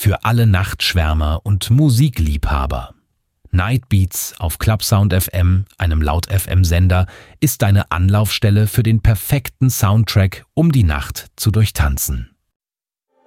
für alle Nachtschwärmer und Musikliebhaber. Nightbeats auf Clubsound FM, einem Laut-FM-Sender, ist deine Anlaufstelle für den perfekten Soundtrack, um die Nacht zu durchtanzen.